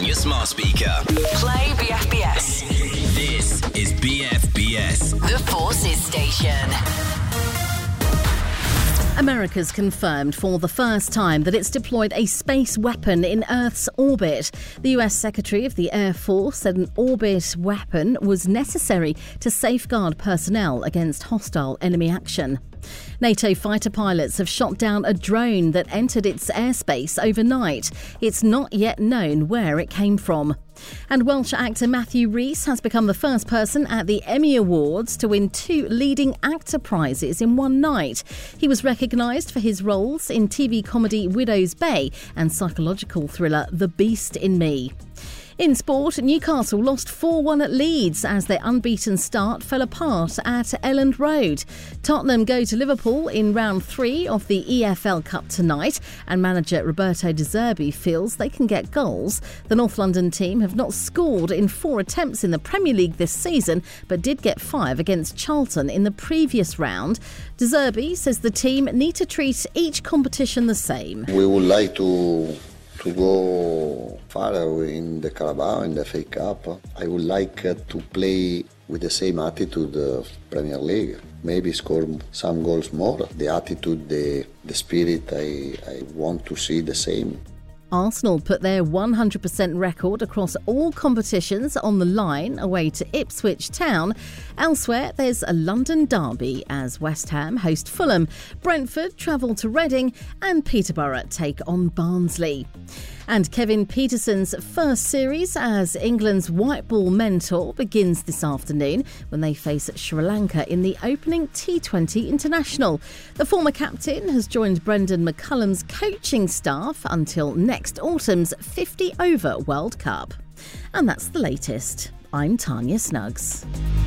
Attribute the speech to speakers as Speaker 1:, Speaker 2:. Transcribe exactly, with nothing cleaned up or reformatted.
Speaker 1: on your smart speaker.
Speaker 2: Play B F B S.
Speaker 1: This is B F B S.
Speaker 2: The Forces Station.
Speaker 3: America's confirmed for the first time that it's deployed a space weapon in Earth's orbit. The U S Secretary of the Air Force said an orbit weapon was necessary to safeguard personnel against hostile enemy action. NATO fighter pilots have shot down a drone that entered its airspace overnight. It's not yet known where it came from. And Welsh actor Matthew Rhys has become the first person at the Emmy Awards to win two leading actor prizes in one night. He was recognised for his roles in T V comedy Widow's Bay and psychological thriller The Beast in Me. In sport, Newcastle lost four one at Leeds as their unbeaten start fell apart at Elland Road. Tottenham go to Liverpool in round three of the E F L Cup tonight, and manager Roberto De Zerbi feels they can get goals. The North London team have not scored in four attempts in the Premier League this season, but did get five against Charlton in the previous round. De Zerbi says the team need to treat each competition the same.
Speaker 4: We would like to... to go far in the Carabao and the F A Cup. I would like uh, to play with the same attitude of Premier League. Maybe score some goals more. The attitude, the, the spirit, I, I want to see the same.
Speaker 3: Arsenal put their one hundred percent record across all competitions on the line away to Ipswich Town. Elsewhere, there's a London derby as West Ham host Fulham. Brentford travel to Reading and Peterborough take on Barnsley. And Kevin Peterson's first series as England's white ball mentor begins this afternoon when they face Sri Lanka in the opening T twenty International. The former captain has joined Brendan McCullum's coaching staff until next autumn's fifty over World Cup. And that's the latest. I'm Tanya Snuggs.